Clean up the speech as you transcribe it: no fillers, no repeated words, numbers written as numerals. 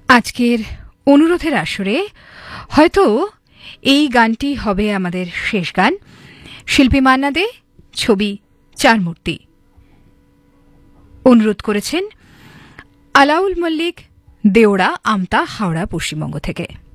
আজকের অনুরোধের আসরে হয়তো এই গানটি হবে আমাদের শেষ গান। শিল্পী মান্না দে, ছবি চারমূর্তি। অনুরোধ করেছেন আলাউল মল্লিক, দেওড়া, আমতা, হাওড়া, পশ্চিমবঙ্গ থেকে।